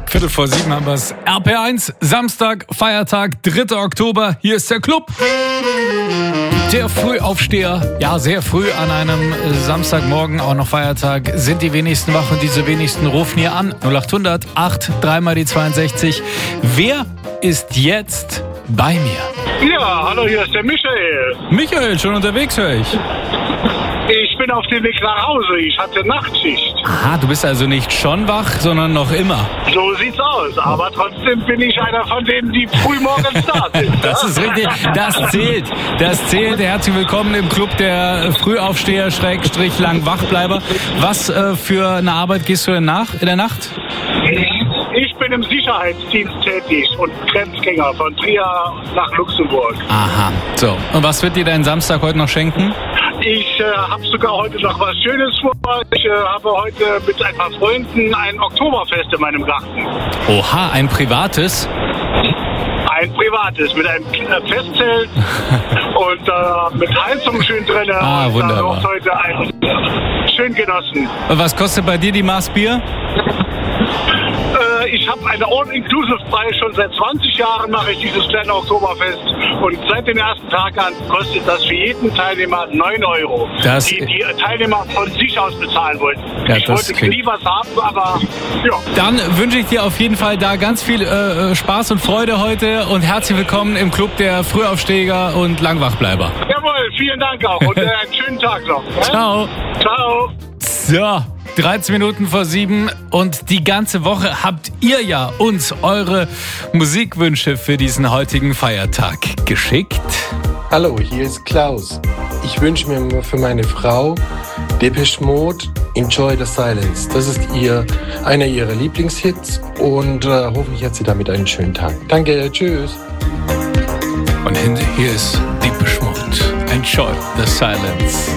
7:15 haben wir es. RPR1, Samstag, Feiertag, 3. Oktober. Hier ist der Club. Der Frühaufsteher, ja sehr früh an einem Samstagmorgen, auch noch Feiertag, sind die wenigsten wach und diese wenigsten rufen hier an. 0800 8 3 mal die 62. Wer ist jetzt bei mir? Ja, hallo, hier ist der Michael. Michael, schon unterwegs, höre ich. Ich bin auf dem Weg nach Hause. Ich hatte Nachtschicht. Aha, du bist also nicht schon wach, sondern noch immer. So sieht's aus. Aber trotzdem bin ich einer von denen, die früh morgens da sind. Das ist richtig. Das zählt. Das zählt. Herzlich willkommen im Club der Frühaufsteher / Langwachbleiber. Was für eine Arbeit gehst du denn nach in der Nacht? Ich bin im Sicherheitsdienst tätig und Grenzgänger von Trier nach Luxemburg. Aha. So. Und was wird dir dein Samstag heute noch schenken? Ich habe sogar heute noch was Schönes vor. Ich habe heute mit ein paar Freunden ein Oktoberfest in meinem Garten. Oha, ein privates? Ein privates, mit einem Festzelt und mit Heizung schön drin. Ah, wunderbar. Und heute schön genossen. Und was kostet bei dir die Maß Bier? Ich habe eine All-Inclusive-Preis. Schon seit 20 Jahren mache ich dieses kleine Oktoberfest. Und seit dem ersten Tag an kostet das für jeden Teilnehmer 9 Euro. Die Teilnehmer von sich aus bezahlen wollten. Ja, ich wollte nie was haben, aber ja. Dann wünsche ich dir auf jeden Fall da ganz viel Spaß und Freude heute und herzlich willkommen im Club der Frühaufsteher und Langwachbleiber. Jawohl, vielen Dank auch und einen schönen Tag noch. Ciao. Ciao. So. 7:13 und die ganze Woche habt ihr ja uns eure Musikwünsche für diesen heutigen Feiertag geschickt. Hallo, hier ist Klaus. Ich wünsche mir für meine Frau Depeche Mode, Enjoy the Silence. Das ist einer ihrer Lieblingshits und hoffentlich hat sie damit einen schönen Tag. Danke, tschüss. Und hier ist Depeche Mode, Enjoy the Silence.